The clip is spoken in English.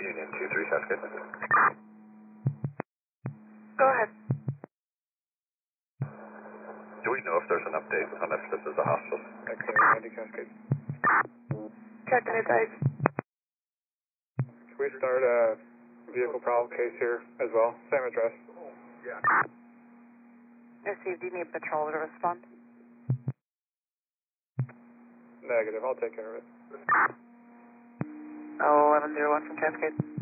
Union 23 Cascade. Go ahead. Do we know if there's an update on if this is a hospital? Okay, 90 Cascade. Checking it out. Can we start a vehicle problem case here as well? Same address. Yeah. Received. Do you need patrol to respond? Negative, I'll take care of it. 1101 from Cascade.